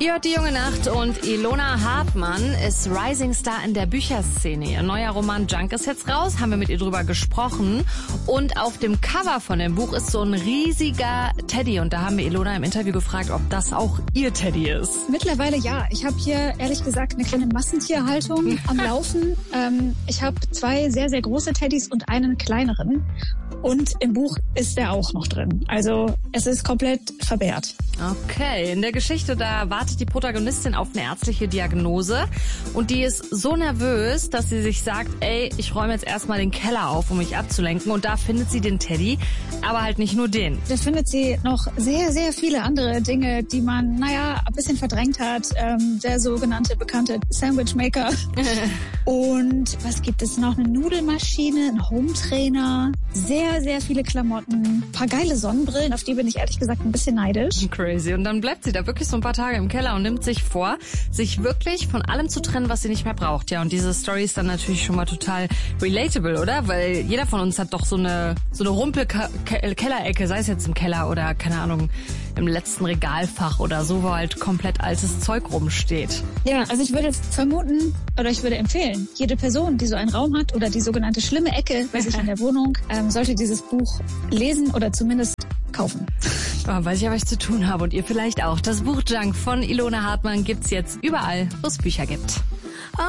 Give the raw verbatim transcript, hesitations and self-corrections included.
Ihr hört die junge Nacht und Ilona Hartmann ist Rising Star in der Bücherszene. Ihr neuer Roman Junk ist jetzt raus, haben wir mit ihr drüber gesprochen. Und auf dem Cover von dem Buch ist so ein riesiger Teddy. Und da haben wir Ilona im Interview gefragt, ob das auch ihr Teddy ist. Mittlerweile ja. Ich habe hier ehrlich gesagt eine kleine Massentierhaltung am Laufen. Ähm, ich habe zwei sehr, sehr große Teddys und einen kleineren. Und im Buch ist er auch noch drin. Also es ist komplett verwehrt. Okay, in der Geschichte, da wartet die Protagonistin auf eine ärztliche Diagnose und die ist so nervös, dass sie sich sagt, ey, ich räume jetzt erstmal den Keller auf, um mich abzulenken, und da findet sie den Teddy, aber halt nicht nur den. Da findet sie noch sehr, sehr viele andere Dinge, die man, naja, ein bisschen verdrängt hat. Ähm, der sogenannte bekannte Sandwichmaker. Und was gibt es noch? Eine Nudelmaschine, ein Hometrainer, sehr, sehr viele Klamotten, ein paar geile Sonnenbrillen, auf die bin ich ehrlich gesagt ein bisschen neidisch. Crazy. Und dann bleibt sie da wirklich so ein paar Tage im Keller und nimmt sich vor, sich wirklich von allem zu trennen, was sie nicht mehr braucht. Ja, und diese Story ist dann natürlich schon mal total relatable, oder? Weil jeder von uns hat doch so eine so eine Rumpel-Kellerecke, sei es jetzt im Keller oder, keine Ahnung, im letzten Regalfach oder so, wo halt komplett altes Zeug rumsteht. Ja, also ich würde vermuten oder ich würde empfehlen, jede Person, die so einen Raum hat oder die sogenannte schlimme Ecke bei sich in der Wohnung, ähm, sollte dieses Buch lesen oder zumindest kaufen. Oh, weiß ich ja, was ich zu tun habe, und ihr vielleicht auch. Das Buch Junk von Ilona Hartmann gibt's jetzt überall, wo es Bücher gibt.